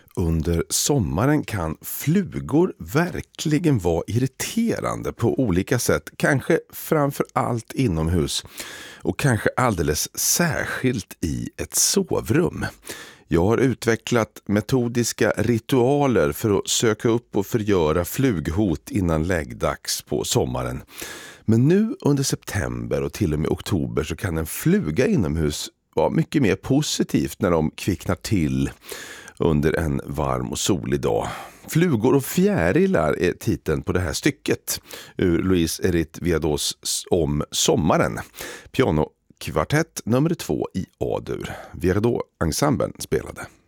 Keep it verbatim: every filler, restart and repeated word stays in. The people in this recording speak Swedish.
Under sommaren kan flugor verkligen vara irriterande på olika sätt, kanske framför allt inomhus och kanske alldeles särskilt i ett sovrum. Jag har utvecklat metodiska ritualer för att söka upp och förgöra flughot innan läggdags på sommaren. Men nu under september och till och med oktober så kan en fluga inomhus vara mycket mer positivt när de kvicknar till under en varm och solig dag. Flugor och fjärilar är titeln på det här stycket ur Louise Erit Viados Om sommaren. Pianokvartett nummer två i A-dur. Viardot-ensemblen spelade.